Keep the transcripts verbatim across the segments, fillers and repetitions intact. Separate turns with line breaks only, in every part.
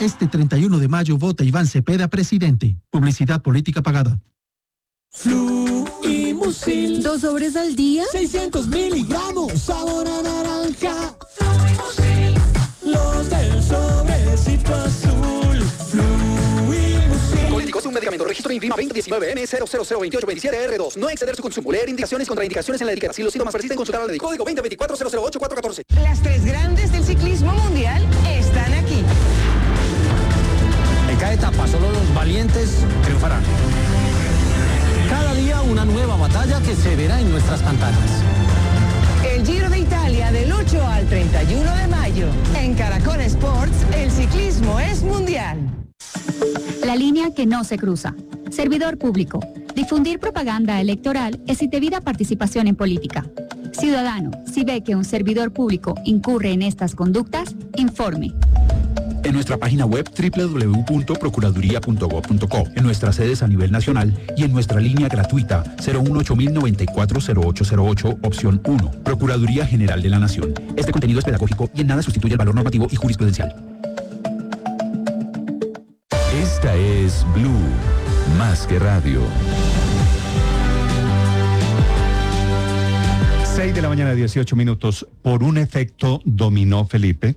Este treinta y uno de mayo vota Iván Cepeda presidente. Publicidad política pagada.
Fluimusil.
¿Dos sobres al día?
seiscientos miligramos, sabor a naranja. Fluimusil. Los del sobrecito azul. Fluimusil.
Colíticos, un medicamento. Registro INVIMA veinte diecinueve N cero cero cero veintiocho veintisiete R dos. No exceder su consumo. Leer indicaciones, contraindicaciones en la etiqueta. Si los síntomas persisten, consultar al médico. Código veinte veinticuatro cero cero ocho cuatro catorce.
Las tres grandes del ciclismo mundial están aquí.
En cada etapa, solo los valientes triunfarán. Cada día una nueva batalla que se verá en nuestras pantallas.
El Giro de Italia del ocho al treinta y uno de mayo. En Caracol Sports, el ciclismo es mundial.
La línea que no se cruza. Servidor público. Difundir propaganda electoral es indebida participación en política. Ciudadano, si ve que un servidor público incurre en estas conductas, informe.
En nuestra página web doble u doble u doble u punto procuraduría punto gob punto co, en nuestras sedes a nivel nacional y en nuestra línea gratuita cero uno ocho mil noventa y cuatro cero ocho cero ocho, opción uno. Procuraduría General de la Nación. Este contenido es pedagógico y en nada sustituye el valor normativo y jurisprudencial.
Esta es Blue, más que radio.
seis de la mañana, dieciocho minutos. Por un efecto dominó, Felipe,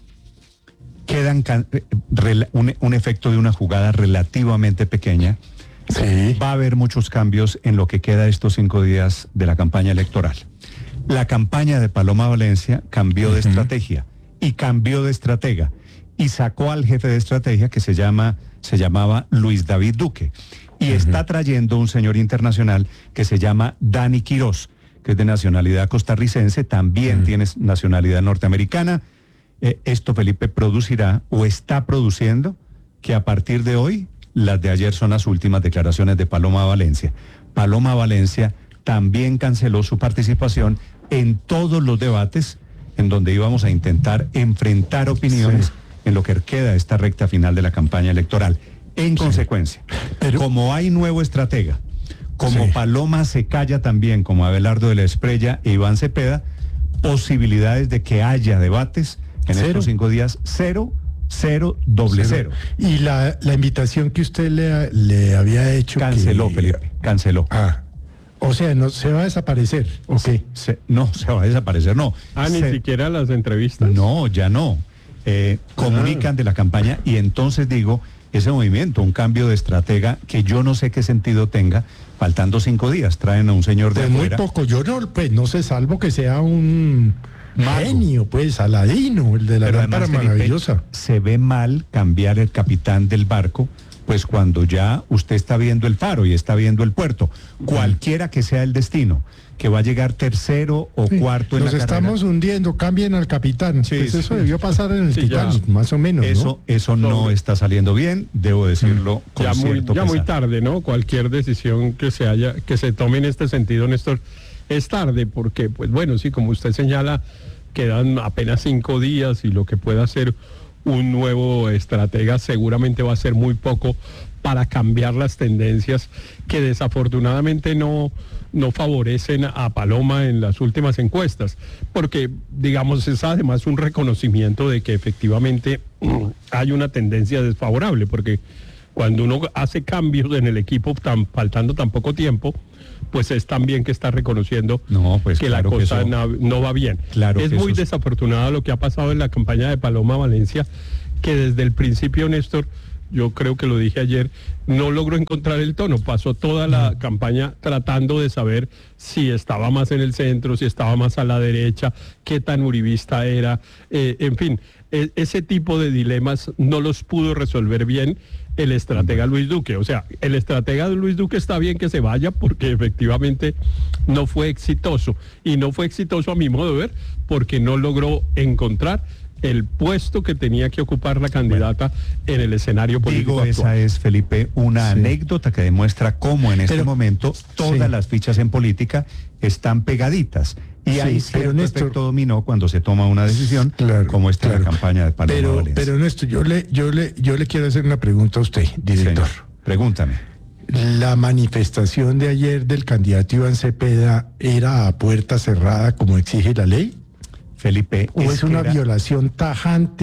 quedan can, un, un efecto de una jugada relativamente pequeña.
Sí.
Va a haber muchos cambios en lo que queda estos cinco días de la campaña electoral. La campaña de Paloma Valencia cambió uh-huh. de estrategia y cambió de estratega y sacó al jefe de estrategia que se llama se llamaba Luis David Duque y uh-huh. está trayendo un señor internacional que se llama Dani Quirós, que es de nacionalidad costarricense, también uh-huh. tiene nacionalidad norteamericana. Eh, esto, Felipe, producirá o está produciendo que a partir de hoy, las de ayer son las últimas declaraciones de Paloma Valencia. Paloma Valencia también canceló su participación en todos los debates en donde íbamos a intentar enfrentar opiniones sí. en lo que queda esta recta final de la campaña electoral. En sí. consecuencia, Pero... como hay nuevo estratega, como sí. Paloma se calla también, como Abelardo de la Esprella e Iván Cepeda, posibilidades de que haya debates en cero. Estos cinco días, cero, cero, doble cero.
cero. Y la, la invitación que usted le, le había hecho...
Canceló,
que...
Felipe, canceló.
Ah, o sea, no se va a desaparecer.
Okay. Se, no, se va a desaparecer, no.
Ah,
se,
ni siquiera las entrevistas.
No, ya no. Eh, comunican ah. de la campaña y entonces digo, ese movimiento, un cambio de estratega que yo no sé qué sentido tenga, faltando cinco días, traen a un señor de
pues
afuera.
Muy poco, yo no, pues no sé, salvo que sea un... Mago. Genio, pues, Aladino, el de la
Pero
lámpara
además,
maravillosa.
Felipe, se ve mal cambiar el capitán del barco, pues cuando ya usted está viendo el faro y está viendo el puerto, cualquiera que sea el destino, que va a llegar tercero o sí, cuarto en la carrera.
Nos estamos hundiendo, cambien al capitán. Sí, pues eso sí. debió pasar en el sí, Titanic, ya. más o menos,
Eso,
¿no?
eso no está saliendo bien, debo decirlo con
ya
cierto
muy, Ya
pesar.
muy tarde, ¿no? Cualquier decisión que se haya, que se tome en este sentido, Néstor, es tarde, porque, pues bueno, sí, como usted señala, quedan apenas cinco días y lo que pueda hacer un nuevo estratega seguramente va a ser muy poco para cambiar las tendencias que desafortunadamente no, no favorecen a Paloma en las últimas encuestas, porque digamos es además un reconocimiento de que efectivamente hay una tendencia desfavorable, porque cuando uno hace cambios en el equipo tan, faltando tan poco tiempo, pues es también que está reconociendo
no, pues
que
claro
la cosa
que eso,
no, no va bien.
Claro
es muy eso... desafortunado lo que ha pasado en la campaña de Paloma Valencia, que desde el principio, Néstor, yo creo que lo dije ayer, no logró encontrar el tono, pasó toda la mm. campaña tratando de saber si estaba más en el centro, si estaba más a la derecha, qué tan uribista era, eh, en fin, e- ese tipo de dilemas no los pudo resolver bien el estratega Luis Duque. O sea, el estratega de Luis Duque está bien que se vaya porque efectivamente no fue exitoso. Y no fue exitoso a mi modo de ver porque no logró encontrar el puesto que tenía que ocupar la candidata bueno, en el escenario político
digo,
actual.
Esa es, Felipe, una sí. anécdota que demuestra cómo en este Pero, momento todas sí. las fichas en política están pegaditas. Y sí, hay cierto Néstor, efecto dominó cuando se toma una decisión, claro, como esta claro. la campaña de Paloma
pero,
Valencia.
Pero Néstor, yo le, yo, le, yo le quiero hacer una pregunta a usted, director.
Señor, pregúntame.
¿La manifestación de ayer del candidato Iván Cepeda era a puerta cerrada como exige la ley?
Felipe,
¿O es, es una era... violación tajante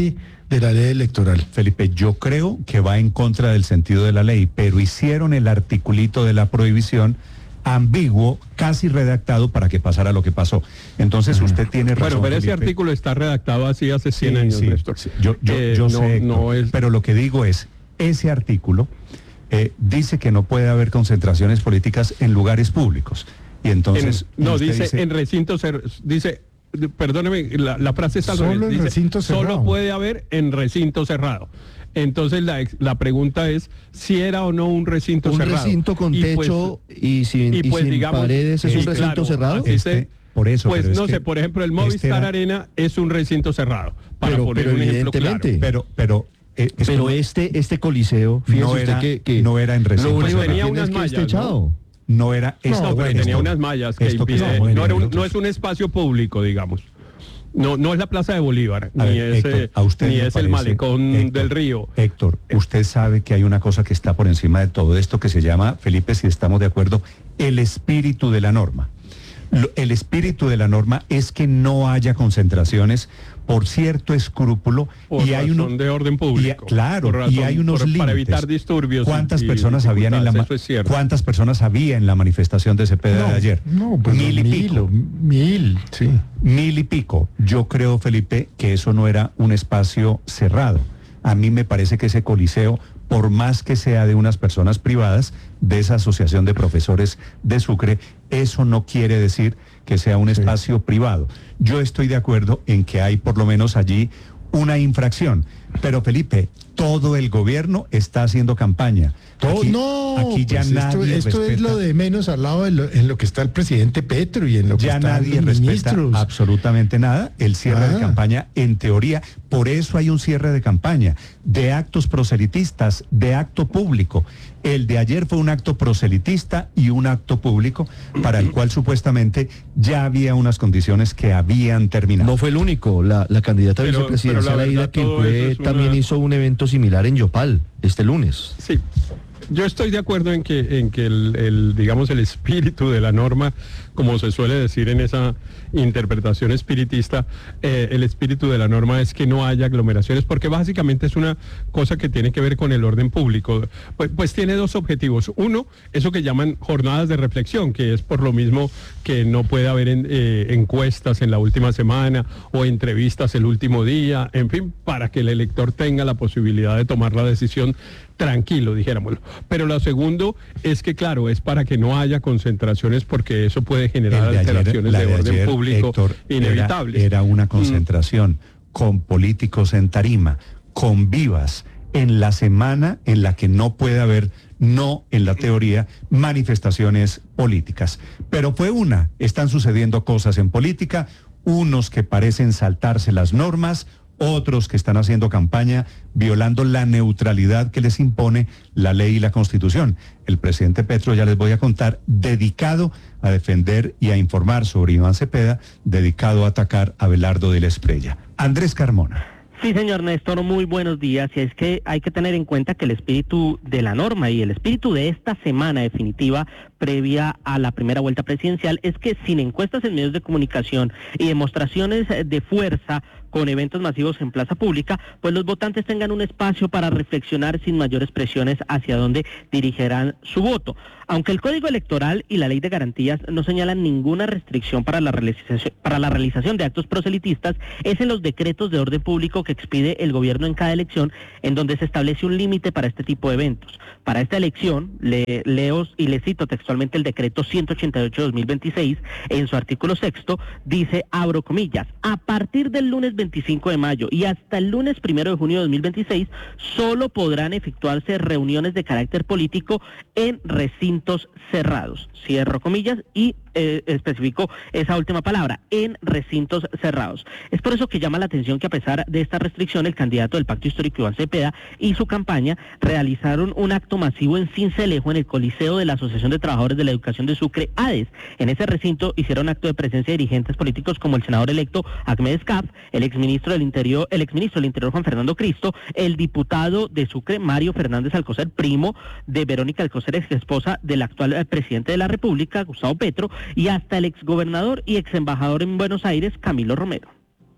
de la ley electoral.
Felipe, yo creo que va en contra del sentido de la ley, pero hicieron el articulito de la prohibición ambiguo, casi redactado para que pasara lo que pasó. Entonces usted tiene razón.
Bueno, pero ese
Felipe.
artículo está redactado así hace cien
Sí,
años,
sí,
Néstor.
sí. Yo, yo,
Eh,
yo
no,
sé, Héctor,
no es...
pero lo que digo es, ese artículo eh, dice que no puede haber concentraciones políticas en lugares públicos. Y entonces...
En- no,
usted
dice, en recintos cerrados, dice, perdóneme, la, la frase está al
Solo
revés,
en
dice,
recinto cerrado.
solo puede haber en recinto cerrado. Entonces la, ex- la pregunta es si era o no un recinto
Un
cerrado.
recinto con
Y
techo y sin, y
pues,
sin
digamos,
paredes, ¿es
sí,
un recinto
claro,
cerrado?
así
Este,
se-
por eso,
pues
pero es
no
que
sé, por ejemplo, el
este
Movistar
era-
Arena es un recinto cerrado, para
Pero-
poner
pero
un ejemplo claro.
evidentemente.
Pero, pero... eh, es
Pero
como-
este, este coliseo, fíjese
no
usted
era,
que, que
no era en recinto
lo único que
tenía
cerrado.
tiene
unas
es que es
mallas,
techado.
No era...
No,
esto,
pero
bueno,
tenía
esto-
unas mallas que
esto que
impide,
estamos
no, era un-
viendo.
no es un espacio público, digamos. No, no es la Plaza de Bolívar,
A
ni
ver,
es,
Héctor,
eh,
a usted
ni
le
es el
parece,
malecón
Héctor,
del río.
Héctor, usted sabe que hay una cosa que está por encima de todo esto que se llama, Felipe, si estamos de acuerdo, el espíritu de la norma. Lo- El espíritu de la norma es que no haya concentraciones por cierto escrúpulo
Por
y hay
razón
uno
de orden público.
y- claro,
Por razón-
y hay unos
por-
límites.
para evitar disturbios.
¿Cuántas
y- y
personas habían en la ma-
dificultades, eso es cierto.
cuántas personas había en la manifestación de Cepeda
No,
de ayer?
no, pues
mil y
mil,
pico.
o mil, sí.
Mil y pico. Yo creo, Felipe, que eso no era un espacio cerrado. A mí me parece que ese coliseo, por más que sea de unas personas privadas, de esa asociación de profesores de Sucre, eso no quiere decir que sea un espacio privado. Yo estoy de acuerdo en que hay por lo menos allí una infracción. Pero Felipe, todo el gobierno está haciendo campaña.
Todo-
Aquí-
no,
aquí ya
pues esto,
nadie
esto es
respeta-
lo de menos al lado de lo, en lo que está el presidente Petro y en lo que
Ya
están
nadie
los
respeta
ministros.
absolutamente nada. El cierre de
Ah.
campaña, en teoría, por eso hay un cierre de campaña, de actos proselitistas, de acto público. El de ayer fue un acto proselitista y un acto público para el cual supuestamente ya había unas condiciones que habían terminado.
No fue el único. La, la candidata
Pero-
vicepresidencial
pero la
Aida
verdad, todo
Quilpué
eso es una-
también hizo un evento similar en Yopal este lunes.
Sí, yo estoy de acuerdo en que, en que el, el, digamos, el espíritu de la norma, como se suele decir en esa interpretación espiritista, eh, el espíritu de la norma es que no haya aglomeraciones, porque básicamente es una cosa que tiene que ver con el orden público. Pues, pues tiene dos objetivos. Uno, eso que llaman jornadas de reflexión, que es por lo mismo que no puede haber en- eh, encuestas en la última semana o entrevistas el último día, en fin, para que el elector tenga la posibilidad de tomar la decisión tranquilo, dijéramoslo. Pero lo segundo es que, claro, es para que no haya concentraciones porque eso puede generar
El de ayer,
alteraciones
la
de,
de
orden
ayer,
público
Héctor,
inevitables.
Era, era una
Mm.
concentración con políticos en tarima, con vivas, en la semana en la que no puede haber, no en la teoría, manifestaciones políticas. Pero fue una, están sucediendo cosas en política, unos que parecen saltarse las normas, otros que están haciendo campaña violando la neutralidad que les impone la ley y la Constitución. El presidente Petro, ya les voy a contar, dedicado a defender y a informar sobre Iván Cepeda, dedicado a atacar a Abelardo de la Espriella. Andrés Carmona.
Sí, señor Néstor, muy buenos días. Y es que hay que tener en cuenta que el espíritu de la norma y el espíritu de esta semana definitiva previa a la primera vuelta presidencial es que sin encuestas en medios de comunicación y demostraciones de fuerza con eventos masivos en plaza pública, pues los votantes tengan un espacio para reflexionar sin mayores presiones hacia dónde dirigirán su voto. Aunque el Código Electoral y la Ley de Garantías no señalan ninguna restricción para la realización, para la realización de actos proselitistas, es en los decretos de orden público que expide el gobierno en cada elección, en donde se establece un límite para este tipo de eventos. Para esta elección, le, leo y le cito textualmente el decreto ciento ochenta y ocho de dos mil veintiséis, en su artículo sexto, dice, abro comillas, a partir del lunes veinticinco de mayo y hasta el lunes primero de junio de dos mil veintiséis, solo podrán efectuarse reuniones de carácter político en recintos cerrados. Cierro comillas y eh, especificó esa última palabra, en recintos cerrados. Es por eso que llama la atención que a pesar de esta restricción, el candidato del Pacto Histórico Iván Cepeda y su campaña realizaron un acto masivo en Sincelejo, en el Coliseo de la Asociación de Trabajadores de la Educación de Sucre, ADES. En ese recinto hicieron acto de presencia de dirigentes políticos como el senador electo Ahmed Escaf, el exministro del Interior, el exministro del Interior Juan Fernando Cristo, el diputado de Sucre Mario Fernández Alcocer, primo de Verónica Alcocer, ex esposa del actual eh, presidente de la República, Gustavo Petro, y hasta el exgobernador y exembajador en Buenos Aires, Camilo Romero.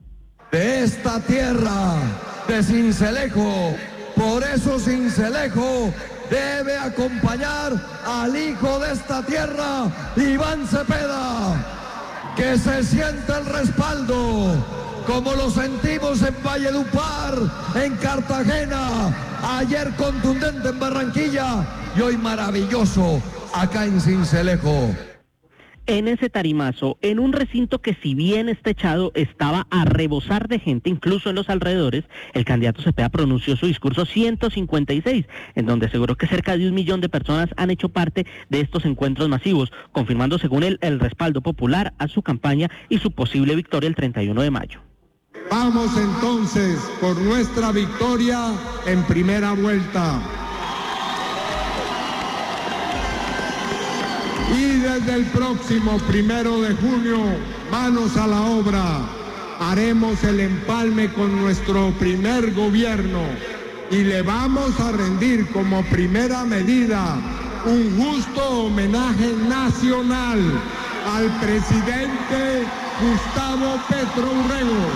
de esta tierra de Sincelejo. Por eso Sincelejo debe acompañar al hijo de esta tierra, Iván Cepeda, que se siente el respaldo, como lo sentimos en Valledupar, en Cartagena, ayer contundente en Barranquilla y hoy maravilloso acá en Sincelejo.
En ese tarimazo, en un recinto que si bien está techado, estaba a rebosar de gente, incluso en los alrededores, el candidato Cepeda pronunció su discurso ciento cincuenta y seis, en donde aseguró que cerca de un millón de personas han hecho parte de estos encuentros masivos, confirmando según él el respaldo popular a su campaña y su posible victoria el treinta y uno de mayo.
Vamos entonces por nuestra victoria en primera vuelta. Y desde el próximo primero de junio, manos a la obra, haremos el empalme con nuestro primer gobierno y le vamos a rendir como primera medida un justo homenaje nacional al presidente Gustavo Petro Urrego.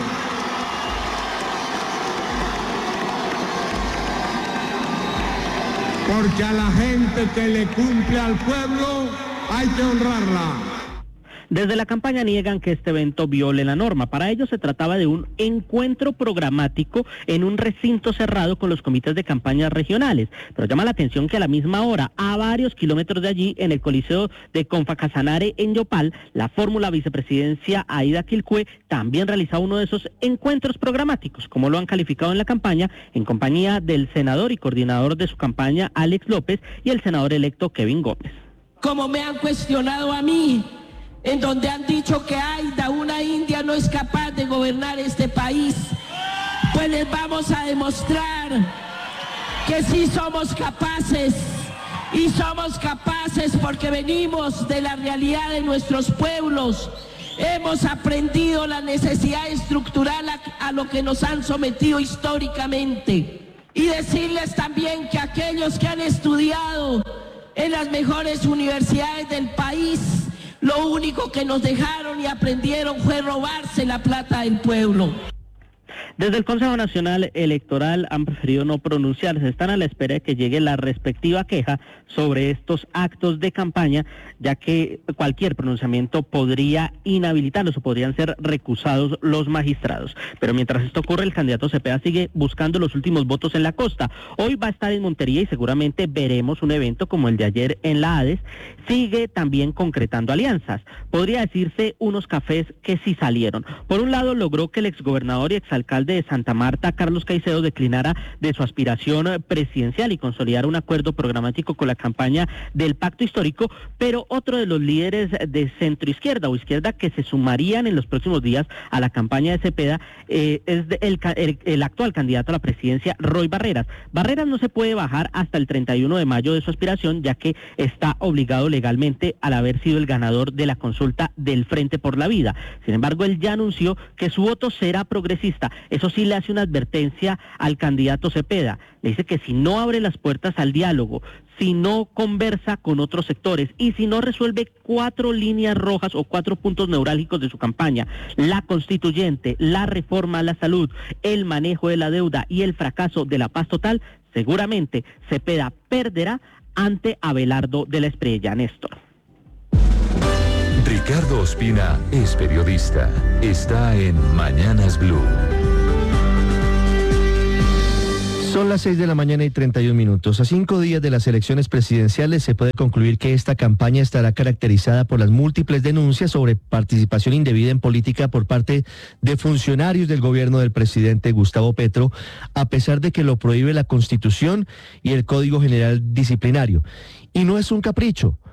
Porque a la gente que le cumple al pueblo hay que honrarla.
Desde la campaña niegan que este evento viole la norma. Para ellos se trataba de un encuentro programático en un recinto cerrado con los comités de campañas regionales. Pero llama la atención que a la misma hora, a varios kilómetros de allí, en el Coliseo de Confacasanare en Yopal, la fórmula vicepresidencia Aida Quilcue también realizaba uno de esos encuentros programáticos, como lo han calificado en la campaña, en compañía del senador y coordinador de su campaña, Alex López, y el senador electo Kevin Gómez.
Como me han cuestionado a mí, en donde han dicho que Aida, una india, no es capaz de gobernar este país, pues les vamos a demostrar que sí somos capaces, y somos capaces porque venimos de la realidad de nuestros pueblos, hemos aprendido la necesidad estructural a, a lo que nos han sometido históricamente, y decirles también que aquellos que han estudiado en las mejores universidades del país, lo único que nos dejaron y aprendieron fue robarse la plata del pueblo.
Desde el Consejo Nacional Electoral han preferido no pronunciarse, están a la espera de que llegue la respectiva queja sobre estos actos de campaña, ya que cualquier pronunciamiento podría inhabilitarlos o podrían ser recusados los magistrados. Pero mientras esto ocurre, el candidato Cepeda sigue buscando los últimos votos en la costa. Hoy va a estar en Montería y seguramente veremos un evento como el de ayer en la ADES. Sigue también concretando alianzas. Podría decirse unos cafés que sí salieron. Por un lado, logró que el exgobernador y exalcalde de Santa Marta, Carlos Caicedo, declinara de su aspiración presidencial y consolidara un acuerdo programático con la campaña del pacto histórico, pero otro de los líderes de centro izquierda o izquierda que se sumarían en los próximos días a la campaña de Cepeda eh, es de el, el, el actual candidato a la presidencia, Roy Barreras. Barreras no se puede bajar hasta el treinta y uno de mayo de su aspiración, ya que está obligado legalmente al haber sido el ganador de la consulta del Frente por la Vida. Sin embargo, él ya anunció que su voto será progresista. Eso sí, le hace una advertencia al candidato Cepeda. Le dice que si no abre las puertas al diálogo, si no conversa con otros sectores y si no resuelve cuatro líneas rojas o cuatro puntos neurálgicos de su campaña, la constituyente, la reforma a la salud, el manejo de la deuda y el fracaso de la paz total, seguramente Cepeda perderá ante Abelardo de la Espriella. Néstor.
Ricardo Ospina es periodista. Está en Mañanas Blue.
Son las seis de la mañana y treinta y un minutos. A cinco días de las elecciones presidenciales se puede concluir que esta campaña estará caracterizada por las múltiples denuncias sobre participación indebida en política por parte de funcionarios del gobierno del presidente Gustavo Petro, a pesar de que lo prohíbe la Constitución y el Código General Disciplinario. Y no es un capricho.